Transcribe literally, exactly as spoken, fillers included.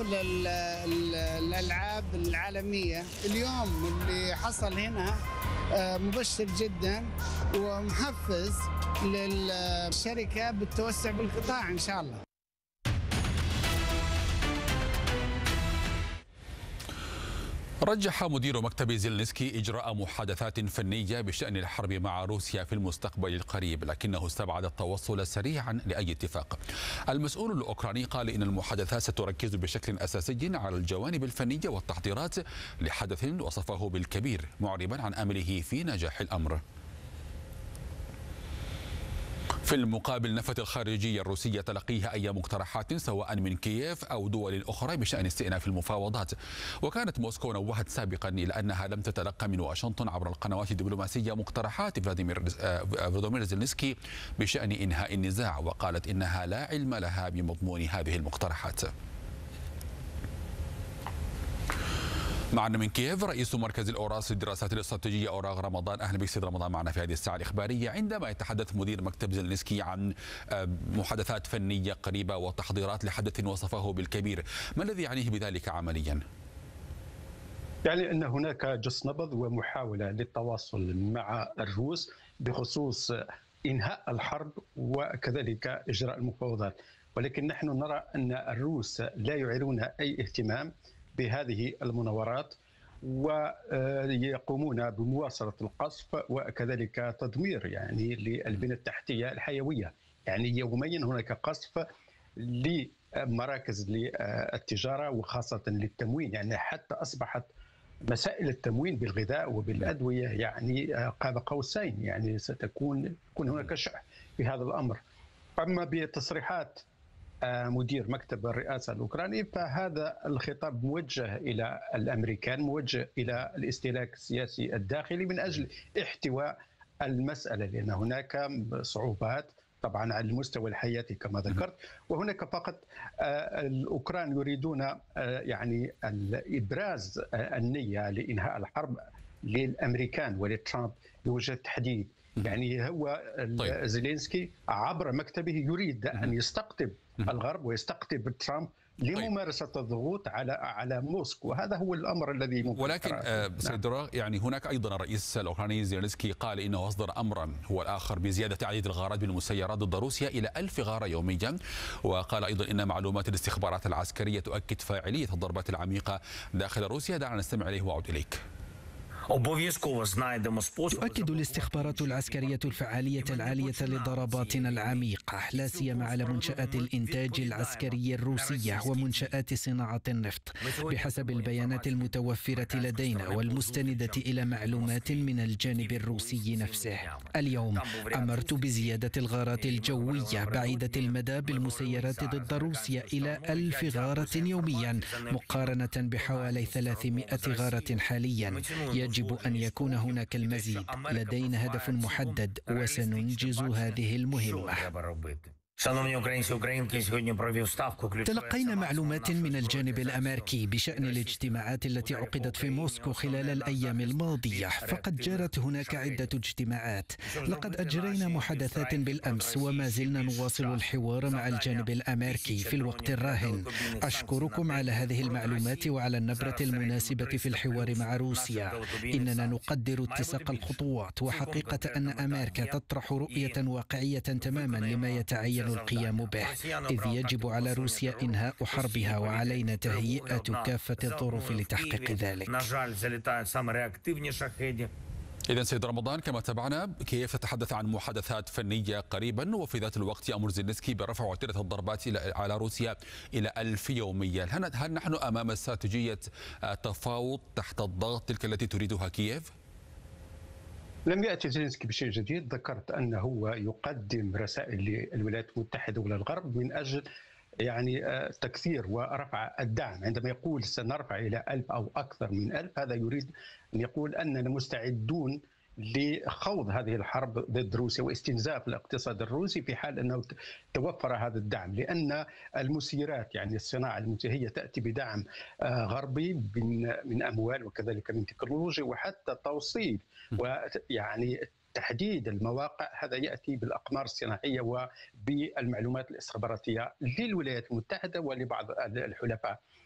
ال- ال- الألعاب العالمية اليوم اللي حصل هنا آه، مبشر جدا ومحفز للشركة بالتوسع بالقطاع إن شاء الله. رجح مدير مكتب زيلينسكي إجراء محادثات فنية بشأن الحرب مع روسيا في المستقبل القريب، لكنه استبعد التوصل سريعا لأي اتفاق. المسؤول الأوكراني قال إن المحادثات ستركز بشكل أساسي على الجوانب الفنية والتحضيرات لحدث وصفه بالكبير، معربا عن أمله في نجاح الأمر. في المقابل نفت الخارجية الروسية تلقيها أي مقترحات سواء من كييف أو دول أخرى بشأن استئناف المفاوضات، وكانت موسكو نوهت سابقا إلى أنها لم تتلقى من واشنطن عبر القنوات الدبلوماسية مقترحات فلاديمير فلاديمير زيلينسكي بشأن إنهاء النزاع، وقالت إنها لا علم لها بمضمون هذه المقترحات. معنا من كييف رئيس مركز الأوراس للدراسات الاستراتيجية أوراغ رمضان. أهلا بك سيد رمضان معنا في هذه الساعة الإخبارية. عندما يتحدث مدير مكتب زيلينسكي عن محادثات فنية قريبة وتحضيرات لحدث وصفه بالكبير، ما الذي يعنيه بذلك عمليا؟ يعني أن هناك جس نبض ومحاولة للتواصل مع الروس بخصوص إنهاء الحرب وكذلك إجراء المفاوضات، ولكن نحن نرى أن الروس لا يعيرون أي اهتمام بهذه المناورات ويقومون بمواصلة القصف وكذلك تدمير يعني للبنى التحتية الحيوية. يعني يوميا هناك قصف لمراكز للتجارة وخاصة للتموين، يعني حتى أصبحت مسائل التموين بالغذاء وبالأدوية يعني قاب قوسين، يعني ستكون يكون هناك شح في هذا الأمر. أما بتصريحات مدير مكتب الرئاسة الأوكراني فهذا الخطاب موجه إلى الأمريكان، موجه إلى الاستهلاك السياسي الداخلي من أجل احتواء المسألة، لأن هناك صعوبات طبعا على المستوى الحياتي كما ذكرت، وهناك فقط الأوكران يريدون يعني الإبراز النية لإنهاء الحرب للأمريكان ولترامب بوجه التحديد. يعني هو طيب. زيلينسكي عبر مكتبه يريد أن يستقطب الغرب ويستقطب ترامب لممارسة الضغوط على على موسكو، هذا هو الأمر الذي ممكن. ولكن آه سيد نعم. يعني هناك أيضا الرئيس الأوكراني زيلينسكي قال إنه أصدر أمرا هو الآخر بزيادة عدد الغارات بالمسيرات ضد روسيا إلى ألف غارة يوميا، وقال أيضا إن معلومات الاستخبارات العسكرية تؤكد فاعلية الضربات العميقة داخل روسيا. دعنا نستمع إليه وأعود إليك. تؤكد الاستخبارات العسكرية الفعالية العالية لضرباتنا العميقة، لا سيما على منشآت الإنتاج العسكري الروسية ومنشآت صناعة النفط بحسب البيانات المتوفرة لدينا والمستندة إلى معلومات من الجانب الروسي نفسه. اليوم أمرت بزيادة الغارات الجوية بعيدة المدى بالمسيرات ضد روسيا إلى ألف غارة يوميا مقارنة بحوالي ثلاثمائة غارة حاليا. يجب يجب أن يكون هناك المزيد، لدينا هدف محدد وسننجز هذه المهمة. تلقينا معلومات من الجانب الأمريكي بشأن الاجتماعات التي عقدت في موسكو خلال الأيام الماضية، فقد جرت هناك عدة اجتماعات. لقد أجرينا محادثات بالأمس وما زلنا نواصل الحوار مع الجانب الأمريكي في الوقت الراهن. أشكركم على هذه المعلومات وعلى النبرة المناسبة في الحوار مع روسيا. إننا نقدر اتساق الخطوات وحقيقة أن أمريكا تطرح رؤية واقعية تماما لما يتعين القيام به، إذ يجب على روسيا إنهاء حربها وعلينا تهيئة كافة الظروف لتحقيق ذلك. إذن سيد رمضان، كما تابعنا كيف تتحدث عن محادثات فنية قريبا، وفي ذات الوقت يأمر زيلينسكي برفع وتيرة الضربات على روسيا إلى ألف يوميا. هل نحن أمام استراتيجية تفاوض تحت الضغط تلك التي تريدها كييف؟ لم يأتي زيلينسكي بشيء جديد. ذكرت أنه هو يقدم رسائل للولايات المتحدة وللغرب من أجل يعني تكثير ورفع الدعم. عندما يقول سنرفع إلى ألف أو أكثر من ألف، هذا يريد أن يقول أننا مستعدون لخوض هذه الحرب ضد روسيا واستنزاف الاقتصاد الروسي في حال أنه توفر هذا الدعم، لأن المسيرات يعني الصناعة المنتهية تأتي بدعم غربي من من أموال وكذلك من تكنولوجيا وحتى توصيل ويعني تحديد المواقع، هذا يأتي بالأقمار الصناعية وبالمعلومات الاستخباراتية للولايات المتحدة ولبعض الحلفاء.